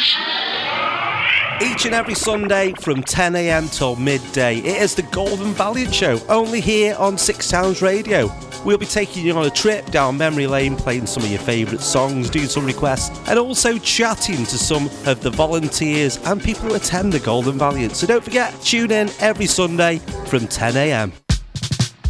Each and every Sunday from 10 a.m. till midday, it is the Golden Valiant Show, only here on Six Sounds Radio. We'll be taking you on a trip down memory lane, playing some of your favourite songs, doing some requests, and also chatting to some of the volunteers and people who attend the Golden Valiant. So don't forget, tune in every Sunday from 10 a.m.